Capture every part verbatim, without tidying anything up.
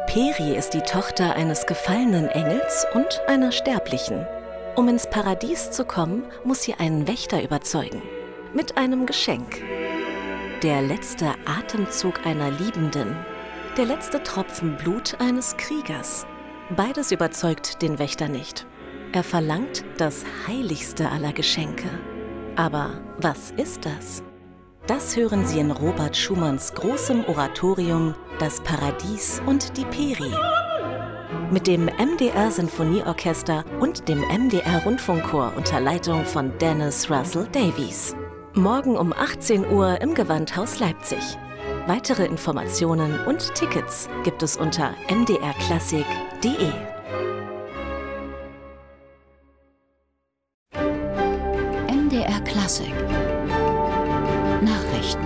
Peri ist die Tochter eines gefallenen Engels und einer Sterblichen. Um ins Paradies zu kommen, muss sie einen Wächter überzeugen. Mit einem Geschenk. Der letzte Atemzug einer Liebenden. Der letzte Tropfen Blut eines Kriegers. Beides überzeugt den Wächter nicht. Er verlangt das heiligste aller Geschenke. Aber was ist das? Das hören Sie in Robert Schumanns großem Oratorium »Das Paradies und die Peri«. Mit dem M D R-Sinfonieorchester und dem M D R-Rundfunkchor unter Leitung von Dennis Russell Davies. Morgen um achtzehn Uhr im Gewandhaus Leipzig. Weitere Informationen und Tickets gibt es unter m d r klassik punkt d e. M D R Klassik Nachrichten.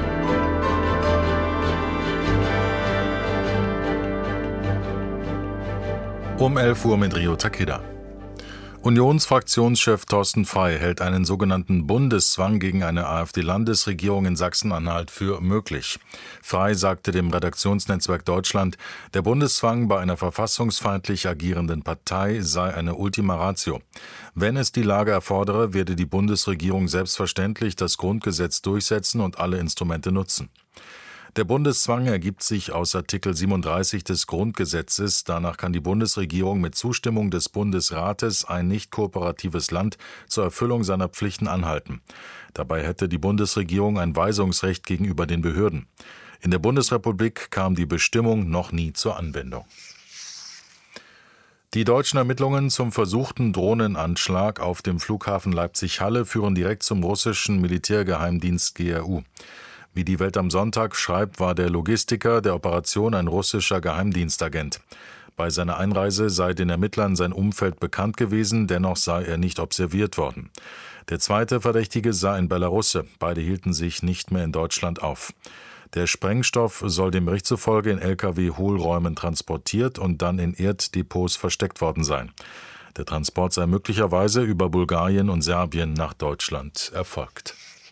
Um elf Uhr mit Rio Takeda. Unionsfraktionschef Thorsten Frey hält einen sogenannten Bundeszwang gegen eine AfD-Landesregierung in Sachsen-Anhalt für möglich. Frey sagte dem Redaktionsnetzwerk Deutschland, der Bundeszwang bei einer verfassungsfeindlich agierenden Partei sei eine Ultima Ratio. Wenn es die Lage erfordere, werde die Bundesregierung selbstverständlich das Grundgesetz durchsetzen und alle Instrumente nutzen. Der Bundeszwang ergibt sich aus Artikel siebenunddreißig des Grundgesetzes. Danach kann die Bundesregierung mit Zustimmung des Bundesrates ein nicht kooperatives Land zur Erfüllung seiner Pflichten anhalten. Dabei hätte die Bundesregierung ein Weisungsrecht gegenüber den Behörden. In der Bundesrepublik kam die Bestimmung noch nie zur Anwendung. Die deutschen Ermittlungen zum versuchten Drohnenanschlag auf dem Flughafen Leipzig-Halle führen direkt zum russischen Militärgeheimdienst G R U. Wie die Welt am Sonntag schreibt, war der Logistiker der Operation ein russischer Geheimdienstagent. Bei seiner Einreise sei den Ermittlern sein Umfeld bekannt gewesen, dennoch sei er nicht observiert worden. Der zweite Verdächtige sei ein Belarusse. Beide hielten sich nicht mehr in Deutschland auf. Der Sprengstoff soll dem Bericht zufolge in L K W-Hohlräumen transportiert und dann in Erddepots versteckt worden sein. Der Transport sei möglicherweise über Bulgarien und Serbien nach Deutschland erfolgt.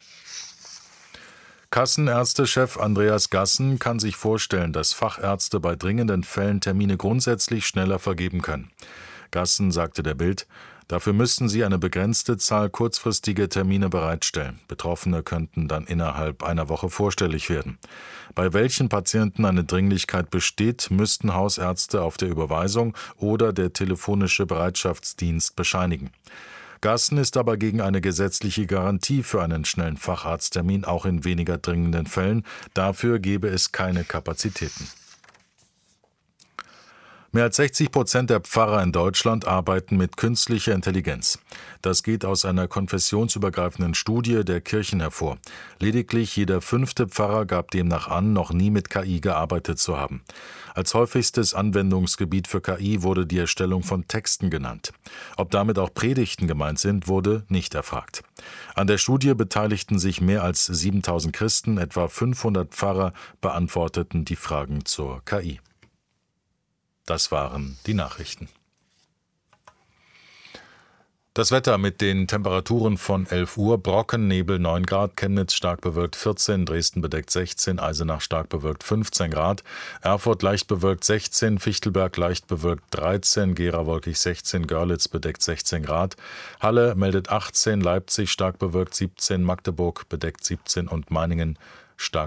Kassenärztechef Andreas Gassen kann sich vorstellen, dass Fachärzte bei dringenden Fällen Termine grundsätzlich schneller vergeben können. Gassen sagte der Bild, dafür müssten sie eine begrenzte Zahl kurzfristige Termine bereitstellen. Betroffene könnten dann innerhalb einer Woche vorstellig werden. Bei welchen Patienten eine Dringlichkeit besteht, müssten Hausärzte auf der Überweisung oder der telefonische Bereitschaftsdienst bescheinigen. Gassen ist aber gegen eine gesetzliche Garantie für einen schnellen Facharzttermin, auch in weniger dringenden Fällen. Dafür gebe es keine Kapazitäten. Mehr als sechzig Prozent der Pfarrer in Deutschland arbeiten mit künstlicher Intelligenz. Das geht aus einer konfessionsübergreifenden Studie der Kirchen hervor. Lediglich jeder fünfte Pfarrer gab demnach an, noch nie mit K I gearbeitet zu haben. Als häufigstes Anwendungsgebiet für K I wurde die Erstellung von Texten genannt. Ob damit auch Predigten gemeint sind, wurde nicht erfragt. An der Studie beteiligten sich mehr als siebentausend Christen, etwa fünfhundert Pfarrer beantworteten die Fragen zur K I. Das waren die Nachrichten. Das Wetter mit den Temperaturen von elf Uhr, Brockennebel neun Grad, Chemnitz stark bewölkt vierzehn, Dresden bedeckt sechzehn, Eisenach stark bewölkt fünfzehn Grad, Erfurt leicht bewölkt sechzehn, Fichtelberg leicht bewölkt dreizehn, Gera wolkig sechzehn, Görlitz bedeckt sechzehn Grad, Halle meldet achtzehn, Leipzig stark bewölkt siebzehn, Magdeburg bedeckt siebzehn und Meiningen stark